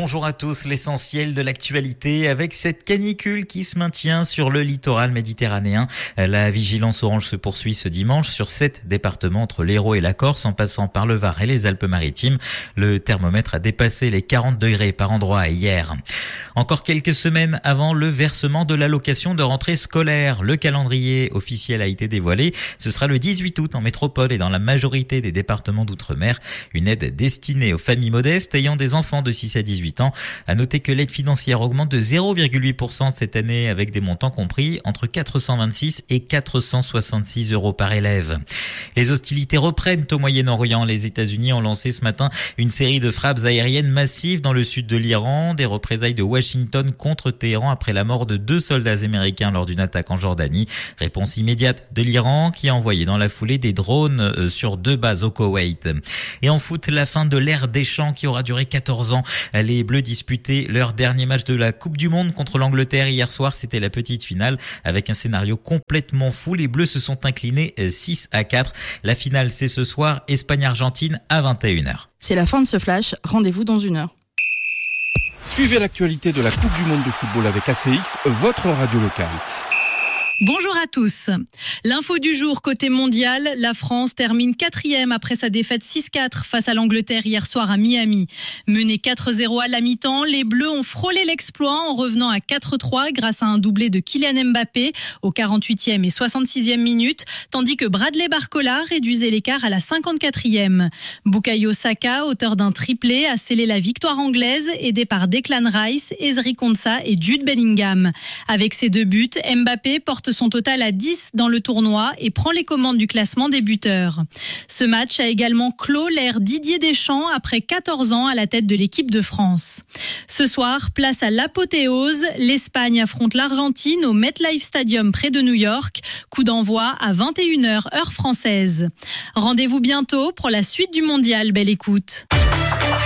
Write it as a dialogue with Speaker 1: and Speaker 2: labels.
Speaker 1: Bonjour à tous, l'essentiel de l'actualité avec cette canicule qui se maintient sur le littoral méditerranéen. La vigilance orange se poursuit ce dimanche sur 7 départements entre l'Hérault et la Corse en passant par le Var et les Alpes-Maritimes. Le thermomètre a dépassé les 40 degrés par endroit hier. Encore quelques semaines avant le versement de l'allocation de rentrée scolaire. Le calendrier officiel a été dévoilé. Ce sera le 18 août en métropole et dans la majorité des départements d'outre-mer. Une aide destinée aux familles modestes ayant des enfants de 6 à 18 ans. À noter que l'aide financière augmente de 0,8% cette année avec des montants compris entre 426 et 466 euros par élève. Les hostilités reprennent au Moyen-Orient. Les États-Unis ont lancé ce matin une série de frappes aériennes massives dans le sud de l'Iran. Des représailles de Washington contre Téhéran après la mort de 2 soldats américains lors d'une attaque en Jordanie. Réponse immédiate de l'Iran qui a envoyé dans la foulée des drones sur 2 bases au Koweït. Et en foot, la fin de l'ère Deschamps qui aura duré 14 ans. Les Bleus disputaient leur dernier match de la Coupe du Monde contre l'Angleterre hier soir. C'était la petite finale avec un scénario complètement fou. Les Bleus se sont inclinés 6-4. La finale, c'est ce soir, Espagne-Argentine à 21h.
Speaker 2: C'est la fin de ce flash. Rendez-vous dans 1 heure.
Speaker 3: Suivez l'actualité de la Coupe du Monde de football avec ACX, votre radio locale.
Speaker 4: Bonjour à tous. L'info du jour côté mondial, la France termine 4e après sa défaite 6-4 face à l'Angleterre hier soir à Miami. Menés 4-0 à la mi-temps, les Bleus ont frôlé l'exploit en revenant à 4-3 grâce à un doublé de Kylian Mbappé aux 48e et 66e minutes, tandis que Bradley Barcola réduisait l'écart à la 54e. Bukayo Saka, auteur d'un triplé, a scellé la victoire anglaise, aidé par Declan Rice, Ezri Konsa et Jude Bellingham. Avec ses 2 buts, Mbappé porte son total à 10 dans le tournoi et prend les commandes du classement des buteurs. Ce match a également clos l'ère Didier Deschamps après 14 ans à la tête de l'équipe de France. Ce soir, place à l'apothéose. L'Espagne affronte l'Argentine au MetLife Stadium près de New York. Coup d'envoi à 21h heure française. Rendez-vous bientôt pour la suite du mondial. Belle écoute.